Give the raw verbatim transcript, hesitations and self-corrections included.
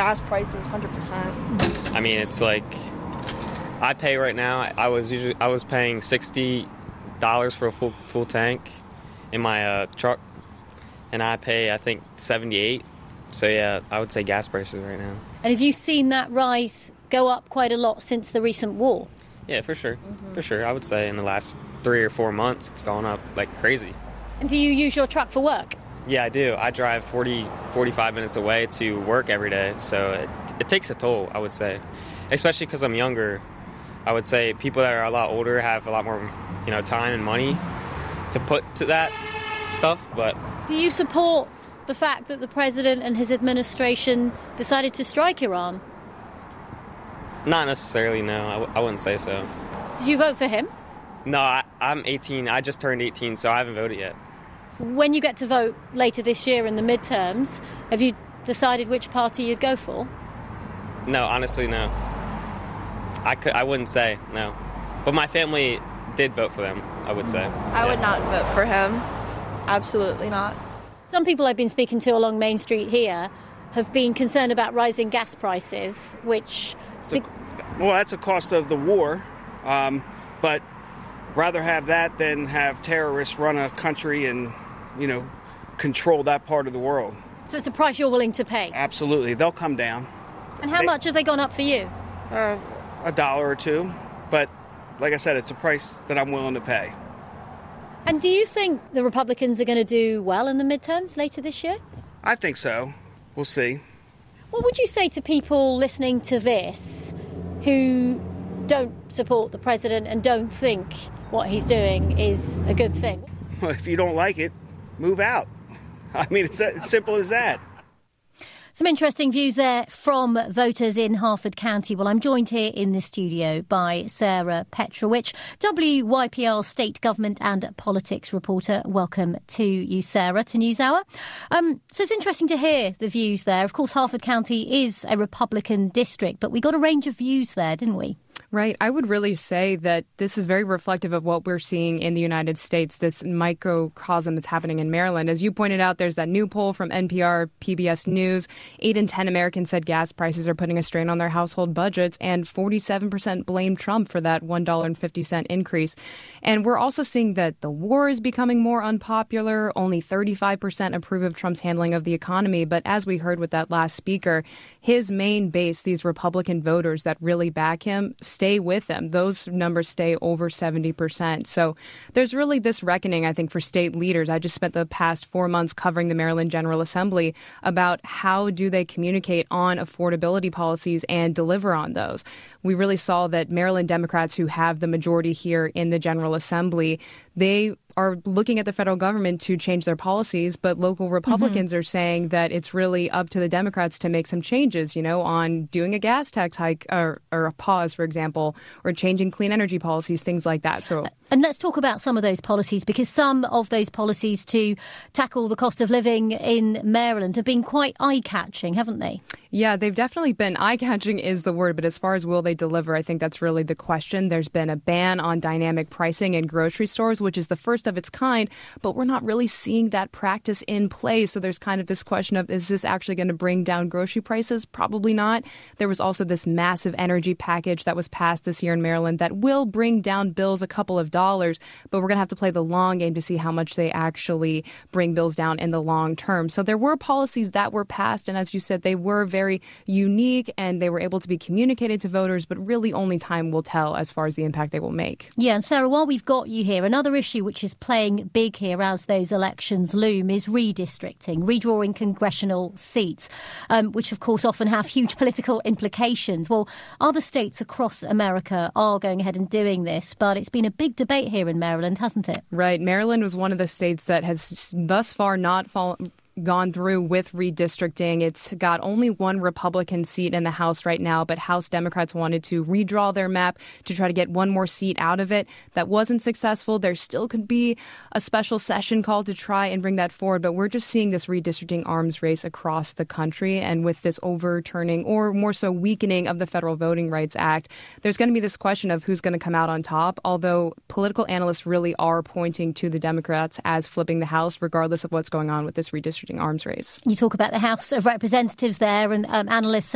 gas prices, one hundred percent. I mean, it's like I pay right now. I was usually I was paying sixty dollars for a full full tank in my uh, truck, and I pay I think seventy-eight. So yeah, I would say gas prices right now. And have you seen that rise go up quite a lot since the recent war? Yeah, for sure, mm-hmm. for sure. I would say in the last three or four months, it's gone up like crazy. And do you use your truck for work? Yeah, I do. I drive forty, forty-five minutes away to work every day, so it, it takes a toll, I would say. Especially because I'm younger. I would say people that are a lot older have a lot more, you know, time and money to put to that stuff, but... Do you support the fact that the president and his administration decided to strike Iran? Not necessarily, no. I, w- I wouldn't say so. Did you vote for him? No, I, I'm eighteen. I just turned eighteen, so I haven't voted yet. When you get to vote later this year in the midterms, have you decided which party you'd go for? No, honestly, no. I, could, I wouldn't say, no. But my family did vote for them, I would say. I yeah. would not vote for him. Absolutely not. Some people I've been speaking to along Main Street here have been concerned about rising gas prices, which... The, well, that's a cost of the war, um, but rather have that than have terrorists run a country and, you know, control that part of the world. So it's a price you're willing to pay? Absolutely. They'll come down. And how they, much have they gone up for you? Uh, a dollar or two. But like I said, it's a price that I'm willing to pay. And do you think the Republicans are going to do well in the midterms later this year? I think so. We'll see. What would you say to people listening to this who don't support the president and don't think what he's doing is a good thing? Well, if you don't like it, move out. I mean, it's as simple as that. Some interesting views there from voters in Harford County. Well, I'm joined here in the studio by Sarah Petrovich, W Y P R State Government and Politics reporter. Welcome to you, Sarah, to NewsHour. Um, so it's interesting to hear the views there. Of course, Harford County is a Republican district, but we got a range of views there, didn't we? Right. I would really say that this is very reflective of what we're seeing in the United States, this microcosm that's happening in Maryland. As you pointed out, there's that new poll from N P R, P B S News. Eight in ten Americans said gas prices are putting a strain on their household budgets, and forty-seven percent blame Trump for that one dollar and fifty cents increase. And we're also seeing that the war is becoming more unpopular. Only thirty-five percent approve of Trump's handling of the economy. But as we heard with that last speaker, his main base, these Republican voters that really back him, stay with them. Those numbers stay over seventy percent. So there's really this reckoning, I think, for state leaders. I just spent the past four months covering the Maryland General Assembly about how do they communicate on affordability policies and deliver on those. We really saw that Maryland Democrats who have the majority here in the General Assembly, they are looking at the federal government to change their policies, but local Republicans mm-hmm. are saying that it's really up to the Democrats to make some changes, you know, on doing a gas tax hike or, or a pause, for example, or changing clean energy policies, things like that. So, and let's talk about some of those policies, because some of those policies to tackle the cost of living in Maryland have been quite eye-catching, haven't they? Yeah, they've definitely been. Eye-catching is the word, but as far as will they deliver, I think that's really the question. There's been a ban on dynamic pricing in grocery stores, which is the first of its kind, but we're not really seeing that practice in play. So there's kind of this question of, is this actually going to bring down grocery prices? Probably not. There was also this massive energy package that was passed this year in Maryland that will bring down bills a couple of dollars, but we're going to have to play the long game to see how much they actually bring bills down in the long term. So there were policies that were passed, and as you said, they were very unique and they were able to be communicated to voters, but really only time will tell as far as the impact they will make. Yeah, and Sarah, while we've got you here, another issue which is playing big here as those elections loom is redistricting, redrawing congressional seats, um, which of course often have huge political implications. Well, other states across America are going ahead and doing this, but it's been a big debate here in Maryland, hasn't it? Right. Maryland was one of the states that has thus far not fallen... gone through with redistricting. It's got only one Republican seat in the House right now, but House Democrats wanted to redraw their map to try to get one more seat out of it. That wasn't successful. There still could be a special session called to try and bring that forward, but we're just seeing this redistricting arms race across the country. And with this overturning, or more so weakening, of the Federal Voting Rights Act, there's going to be this question of who's going to come out on top, although political analysts really are pointing to the Democrats as flipping the House, regardless of what's going on with this redistricting arms race. You talk about the House of Representatives there, and um, analysts